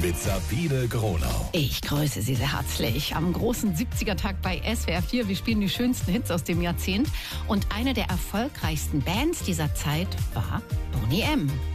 mit Sabine Gronau. Ich grüße Sie sehr herzlich am großen 70er-Tag bei SWR 4. Wir spielen die schönsten Hits aus dem Jahrzehnt. Und eine der erfolgreichsten Bands dieser Zeit war Boney M.